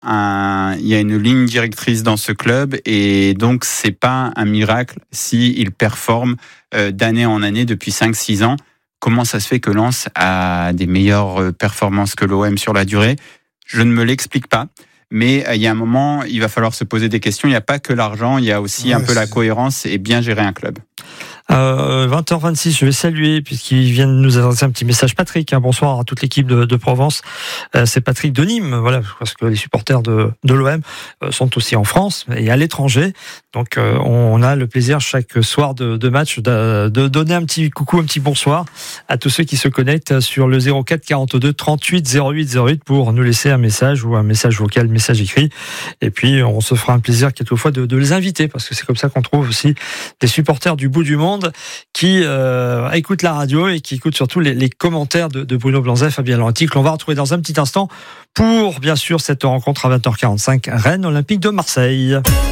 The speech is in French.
il y a une ligne directrice dans ce club et donc c'est pas un miracle s'il performe d'année en année depuis 5-6 ans. Comment ça se fait que Lens a des meilleures performances que l'OM sur la durée ? Je ne me l'explique pas. Mais il y a un moment, il va falloir se poser des questions. Il n'y a pas que l'argent, il y a aussi un peu la cohérence et bien gérer un club. 20h26, je vais saluer, puisqu'il vient de nous adresser un petit message, Patrick. Bonsoir à toute l'équipe de Provence. C'est Patrick de Nîmes, voilà, parce que les supporters de l'OM sont aussi en France et à l'étranger. Donc on a le plaisir chaque soir de match de donner un petit coucou, un petit bonsoir à tous ceux qui se connectent sur le 04 42 38 08 08 pour nous laisser un message ou un message vocal, message écrit. Et puis on se fera un plaisir quelquefois de les inviter, parce que c'est comme ça qu'on trouve aussi des supporters du bout du monde qui écoutent la radio et qui écoutent surtout les commentaires de Bruno Blanzet, Fabien Laurenti, que l'on va retrouver dans un petit instant pour bien sûr cette rencontre à 20h45 Rennes Olympique de Marseille.